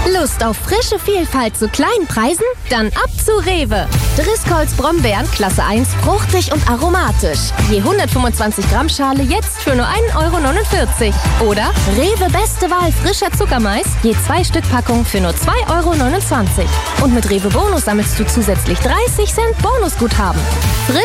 Lust auf frische Vielfalt zu kleinen Preisen? Dann ab zu Rewe. Driscolls Brombeeren Klasse 1, fruchtig und aromatisch. Je 125 Gramm Schale jetzt für nur 1,49 €. Oder Rewe Beste Wahl frischer Zuckermais, je 2 Stück Packung für nur 2,29 €. Und mit Rewe Bonus sammelst du zusätzlich 30 Cent Bonusguthaben.